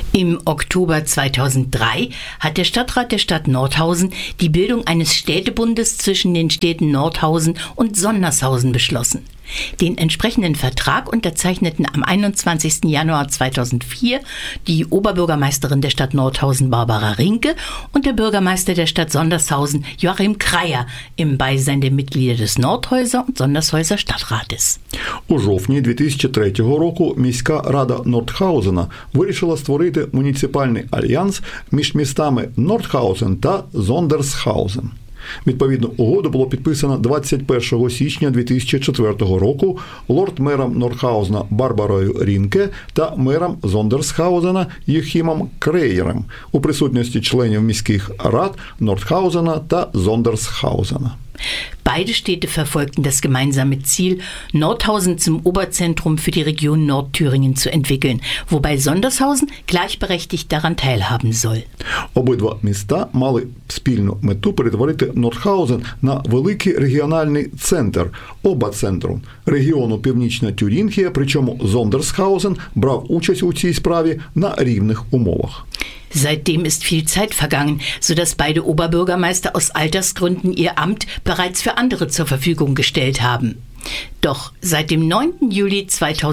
Im Oktober 2003 hat der Stadtrat der Stadt Nordhausen die Bildung eines Städtebundes zwischen den Städten Nordhausen und Sondershausen beschlossen. Den entsprechenden Vertrag unterzeichneten am 21. Januar 2004 die Oberbürgermeisterin der Stadt Nordhausen Barbara Rinke und der Bürgermeister der Stadt Sondershausen Joachim Kreyer im Beisein der Mitglieder des Nordhäuser und Sondershäuser Stadtrates. У жовтні 2003 року міська рада Нордхаузена вирішила створити муніципальний альянс між містами Нордхаузен та Зондерсхаузен. Відповідну угоду було підписано 21 січня 2004 року лорд-мером Нордхаузена Барбарою Рінке та мером Зондерсхаузена Йохімом Креєром у присутності членів міських рад Нордхаузена та Зондерсхаузена. Beide Städte verfolgten das gemeinsame Ziel, Nordhausen zum Oberzentrum für die Region Nordthüringen zu entwickeln, wobei Sondershausen gleichberechtigt daran teilhaben soll. Обидва міста мали спільну мету перетворити Нордхаузен на великий регіональний центр, обацентру, регіону Північна Тюрінгія, причому Зондерсхаузен брав участь у цій справі на рівних умовах. Seitdem ist viel Zeit vergangen, sodass beide Oberbürgermeister aus Altersgründen ihr Amt bereits für andere zur Verfügung gestellt haben. Doch seit dem 9. Juli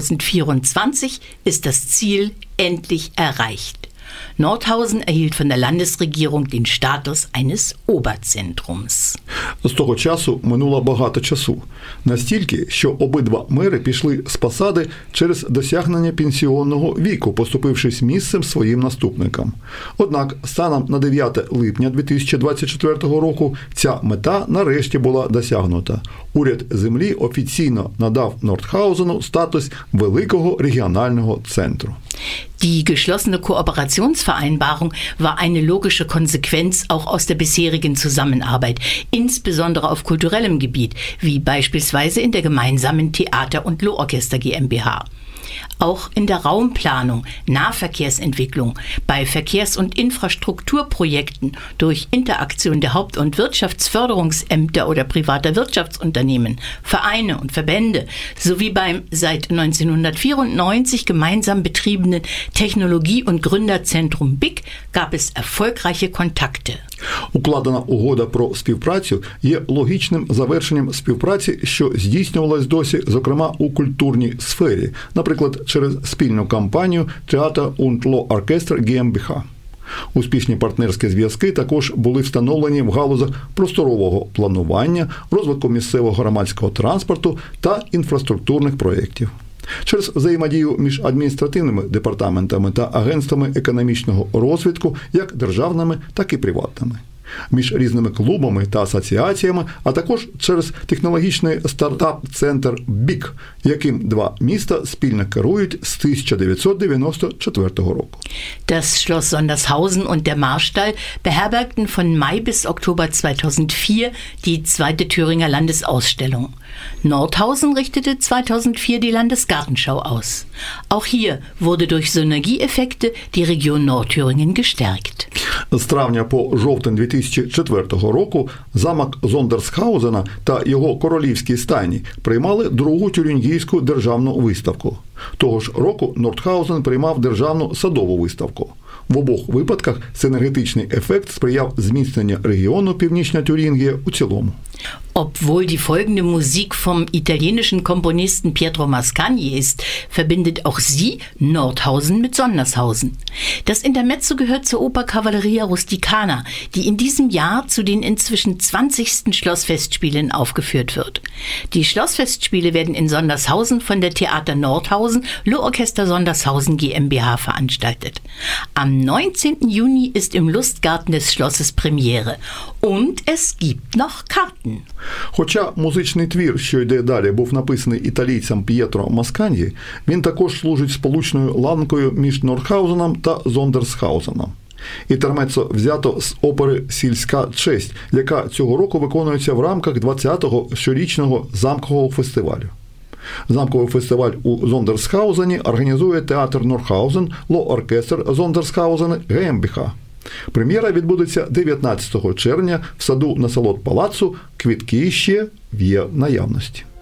2024 ist das Ziel endlich erreicht. Nordhausen erhielt von der Landesregierung den Status eines Oberzentrums. З того часу минуло багато часу. Настільки, що обидва мери пішли з посади через досягнення пенсіонного віку, поступившись місцем своїм наступникам. Однак, станом на 9 липня 2024 року ця мета нарешті була досягнута. Уряд землі офіційно надав Нордхаузену статус великого регіонального центру. Die geschlossene Kooperationsvereinbarung war eine logische Konsequenz auch aus der bisherigen Zusammenarbeit, insbesondere auf kulturellem Gebiet, wie beispielsweise in der gemeinsamen Theater- und Lohorchester GmbH. Auch in der Raumplanung, Nahverkehrsentwicklung, bei Verkehrs- und Infrastrukturprojekten durch Interaktion der Haupt- und Wirtschaftsförderungsämter oder privater Wirtschaftsunternehmen, Vereine und Verbände sowie beim seit 1994 gemeinsam betriebenen Technologie- und Gründerzentrum BIC gab es erfolgreiche Kontakte. Укладена угода про співпрацю є логічним завершенням співпраці, що здійснювалась досі, зокрема, у культурній сфері, наприклад, через спільну кампанію Theater- und Lohorchester GmbH. Успішні партнерські зв'язки також були встановлені в галузах просторового планування, розвитку місцевого громадського транспорту та інфраструктурних проєктів. Через взаємодію між адміністративними департаментами та агентствами економічного розвитку, як державними, так і приватними. Між різними клубами та асоціаціями, а також через технологічний стартап-центр БІК, яким два міста спільно керують з 1994 року. Das Schloss Sondershausen und der Marstall beherbergten von Mai bis Oktober 2004 die zweite Thüringer Landesausstellung. Nordhausen richtete 2004 die Landesgartenschau aus. Auch hier wurde durch Synergieeffekte die Region Nordthüringen gestärkt. З травня по жовтень 2004 року замок Зондерсхаузена та його королівські стайні приймали другу тюрінгійську державну виставку. Того ж року Нордхаузен приймав державну садову виставку. В обох випадках синергетичний ефект сприяв зміцненню регіону Північна Тюрінгія у цілому. Obwohl die folgende Musik vom italienischen Komponisten Pietro Mascagni ist, verbindet auch sie Nordhausen mit Sondershausen. Das Intermezzo gehört zur Oper Cavalleria Rusticana, die in diesem Jahr zu den inzwischen 20. Schlossfestspielen aufgeführt wird. Die Schlossfestspiele werden in Sondershausen von der Theater Nordhausen Lohorchester Sondershausen GmbH veranstaltet. Am 19. Juni ist im Lustgarten des Schlosses Premiere und es gibt noch Karten. Хоча музичний твір, що йде далі, був написаний італійцем П'єтро Масканьї, він також служить сполучною ланкою між Нордхаузеном та Зондерсхаузеном. Інтермеццо взято з опери «Сільська честь», яка цього року виконується в рамках 20-го щорічного замкового фестивалю. Замковий фестиваль у Зондерсхаузені організує театр Нордхаузен, Lohorchester Зондерсхаузен GmbH. Прем'єра відбудеться 19 червня в саду насолод палацу, квитки ще є в наявності.